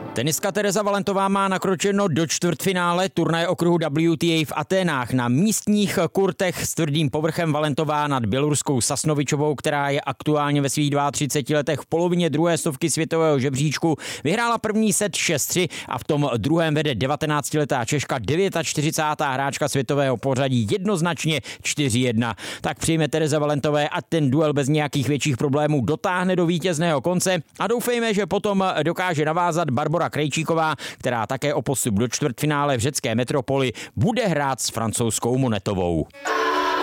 Tenistka Tereza Valentová má nakročeno do čtvrtfinále turnaje okruhu WTA v Aténách. Na místních kurtech s tvrdým povrchem Valentová nad běloruskou Sasnovičovou, která je aktuálně ve svých 32 letech v polovině druhé stovky světového žebříčku, vyhrála první set 6-3 a v tom druhém vede 19letá Češka, 49. hráčka světového pořadí, jednoznačně 4-1. Tak přijme Tereza Valentové a ten duel bez nějakých větších problémů dotáhne do vítězného konce a doufejme, že potom dokáže navázat Barbora Krejčíková, která také o postup do čtvrtfinále v řecké metropoli bude hrát s francouzskou Monetovou.